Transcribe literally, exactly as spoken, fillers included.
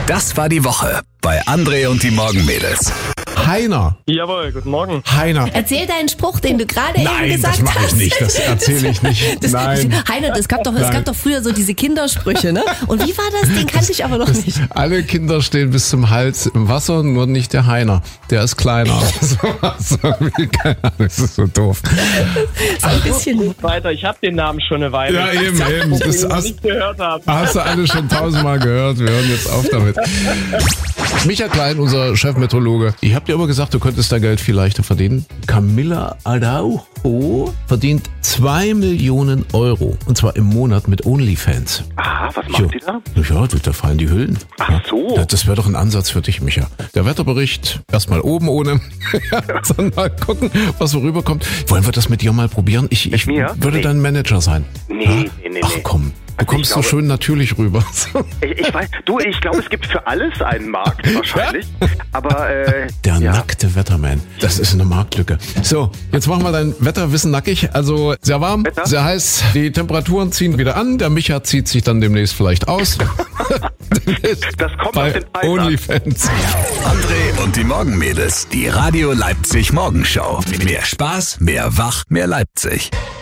Das war die Woche bei André und die Morgenmädels. Heiner. Jawohl, guten Morgen. Heiner. Erzähl deinen Spruch, den du gerade eben Nein, gesagt das mache ich hast. nicht. Das erzähle ich nicht. Das, Nein. Heiner, es gab, doch, es Nein. gab doch früher so diese Kindersprüche, ne? Und wie war das? Den kannte ich aber noch nicht. Alle Kinder stehen bis zum Hals im Wasser, nur nicht der Heiner. Der ist kleiner. so, so, wie, keine Ahnung, das ist so doof. So ein bisschen. Weiter, ich habe den Namen schon eine Weile. Ja, eben, eben. Das Das ich hast, nicht gehört habe. hast du alle schon tausendmal gehört. Wir hören jetzt auf damit. Micha Klein, unser Chefmeteorologe. Ich habe dir aber gesagt, du könntest dein Geld viel leichter verdienen. Camilla Araujo verdient zwei Millionen Euro. Und zwar im Monat mit OnlyFans. Aha, was macht Jo. sie da? Ja, du, da fallen die Hüllen. Ach so. Ja, das wäre doch ein Ansatz für dich, Micha. Der Wetterbericht, erstmal oben ohne. Ja, dann mal gucken, was so rüberkommt. Wollen wir das mit dir mal probieren? Ich, ich mir? würde Nee. dein Manager sein. Nee, Ja? nee, nee, Ach nee. komm, du Also kommst ich so glaube- schön natürlich rüber. Ich, ich weiß, du, ich glaube, es gibt für alles einen Markt wahrscheinlich. Aber äh, Der ja. nackte Wetterman. Das ist eine Marktlücke. So, jetzt machen wir dein Wetterwissen nackig. Also sehr warm, Wetter? sehr heiß. Die Temperaturen ziehen wieder an. Der Micha zieht sich dann demnächst vielleicht aus. Demnächst Das kommt bei auf den Preis an. OnlyFans. André und die Morgenmädels. Die Radio Leipzig Morgenshow. Mehr Spaß, mehr Wach, mehr Leipzig.